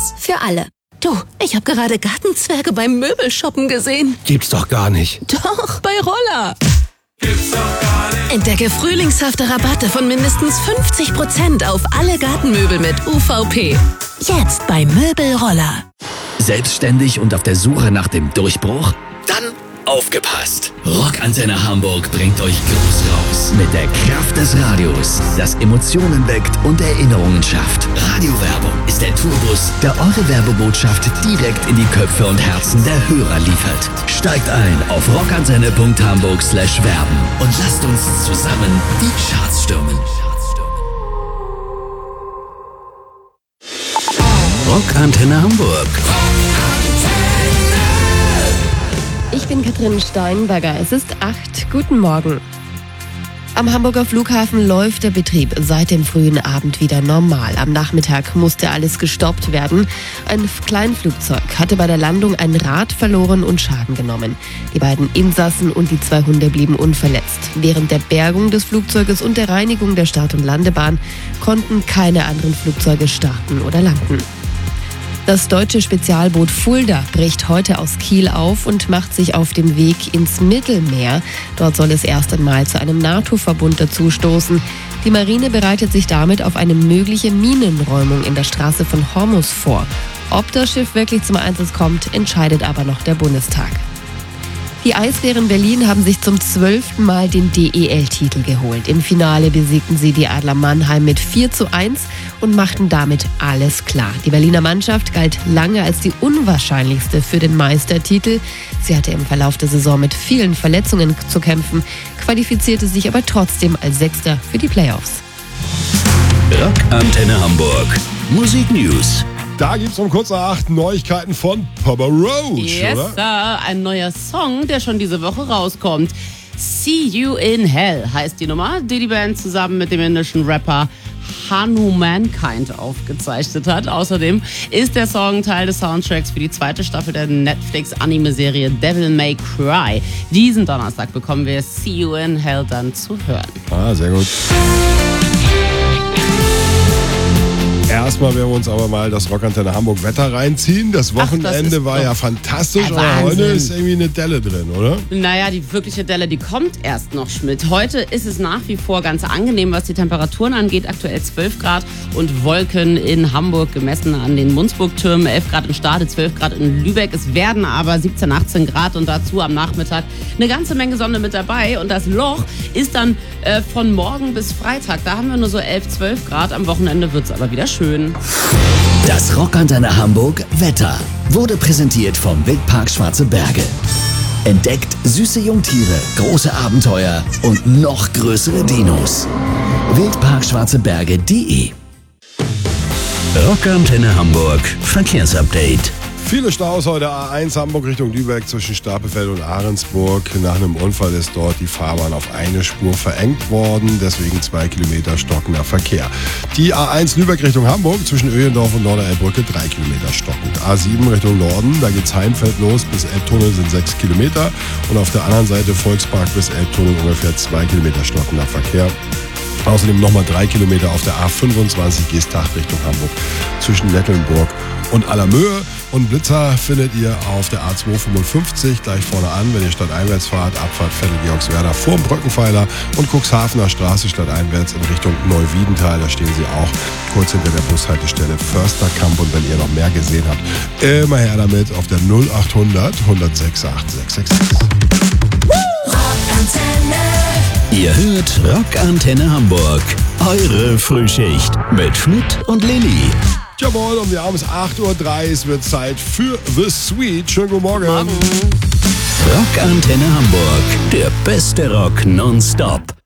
Was für alle. Du, ich habe gerade Gartenzwerge beim Möbelshoppen gesehen. Gibt's doch gar nicht. Doch, bei Roller. Gibt's doch gar nicht. Entdecke frühlingshafte Rabatte von mindestens 50% auf alle Gartenmöbel mit UVP. Jetzt bei Möbelroller. Selbstständig und auf der Suche nach dem Durchbruch? Dann aufgepasst! Rockantenne Hamburg bringt euch groß raus mit der Kraft des Radios, das Emotionen weckt und Erinnerungen schafft. Radiowerbung ist der Tourbus, der eure Werbebotschaft direkt in die Köpfe und Herzen der Hörer liefert. Steigt ein auf rockantenne.hamburg/werben und lasst uns zusammen die Charts stürmen. Rockantenne Hamburg. Ich bin Katrin Steinberger. Es ist 8. Guten Morgen. Am Hamburger Flughafen läuft der Betrieb seit dem frühen Abend wieder normal. Am Nachmittag musste alles gestoppt werden. Ein Kleinflugzeug hatte bei der Landung ein Rad verloren und Schaden genommen. Die beiden Insassen und die 2 Hunde blieben unverletzt. Während der Bergung des Flugzeuges und der Reinigung der Start- und Landebahn konnten keine anderen Flugzeuge starten oder landen. Das deutsche Spezialboot Fulda bricht heute aus Kiel auf und macht sich auf dem Weg ins Mittelmeer. Dort soll es erst einmal zu einem NATO-Verbund dazustoßen. Die Marine bereitet sich damit auf eine mögliche Minenräumung in der Straße von Hormuz vor. Ob das Schiff wirklich zum Einsatz kommt, entscheidet aber noch der Bundestag. Die Eisbären Berlin haben sich zum 12. Mal den DEL-Titel geholt. Im Finale besiegten sie die Adler Mannheim mit 4:1 und machten damit alles klar. Die Berliner Mannschaft galt lange als die unwahrscheinlichste für den Meistertitel. Sie hatte im Verlauf der Saison mit vielen Verletzungen zu kämpfen, qualifizierte sich aber trotzdem als Sechster für die Playoffs. Rockantenne Hamburg. Musik News. Da gibt's um kurz nach 8 Neuigkeiten von Papa Roach, yes, oder? Sir. Ein neuer Song, der schon diese Woche rauskommt. See You in Hell heißt die Nummer, die die Band zusammen mit dem indischen Rapper Hanumankind aufgezeichnet hat. Außerdem ist der Song Teil des Soundtracks für die 2. Staffel der Netflix-Anime-Serie Devil May Cry. Diesen Donnerstag bekommen wir See You in Hell dann zu hören. Ah, sehr gut. Erstmal werden wir uns aber mal das Rockantenne Hamburg Wetter reinziehen. Das Wochenende war ja fantastisch, aber heute ist irgendwie eine Delle drin, oder? Naja, die wirkliche Delle, die kommt erst noch, Schmidt. Heute ist es nach wie vor ganz angenehm, was die Temperaturen angeht. Aktuell 12 Grad und Wolken in Hamburg gemessen an den Munzburg-Türmen. 11 Grad in Stade, 12 Grad in Lübeck. Es werden aber 17, 18 Grad und dazu am Nachmittag eine ganze Menge Sonne mit dabei. Und das Loch ist dann von morgen bis Freitag. Da haben wir nur so 11, 12 Grad. Am Wochenende wird es aber wieder schön. Das Rockantenne Hamburg Wetter wurde präsentiert vom Wildpark Schwarze Berge. Entdeckt süße Jungtiere, große Abenteuer und noch größere Dinos. Wildparkschwarzeberge.de. Rockantenne Hamburg Verkehrsupdate. Viele Staus heute A1 Hamburg Richtung Lübeck zwischen Stapelfeld und Ahrensburg. Nach einem Unfall ist dort die Fahrbahn auf eine Spur verengt worden, deswegen 2 Kilometer stockender Verkehr. Die A1 Lübeck Richtung Hamburg zwischen Öhlendorf und Norderelbbrücke 3 Kilometer stockend. A7 Richtung Norden, da geht's Heimfeld los, bis Elbtunnel sind 6 Kilometer und auf der anderen Seite Volkspark bis Elbtunnel ungefähr 2 Kilometer stockender Verkehr. Außerdem nochmal 3 Kilometer auf der A25 Geesthacht Richtung Hamburg zwischen Nettelnburg und Allermöhe. Und Blitzer findet ihr auf der A255 gleich vorne an, wenn ihr stadteinwärts fahrt. Abfahrt Vettel-Georgswerda vorm Brückenpfeiler und Cuxhavener Straße stadteinwärts in Richtung Neuwiedental. Da stehen sie auch kurz hinter der Bushaltestelle Försterkamp. Und wenn ihr noch mehr gesehen habt, immer her damit auf der 0800 106 8666. Ihr hört Rockantenne Hamburg. Eure Frühschicht mit Schmidt und Lilly. Jawohl, und wir haben es 8:03 Uhr. Es wird Zeit für The Sweet. Schönen guten Morgen. Rockantenne Hamburg. Der beste Rock nonstop.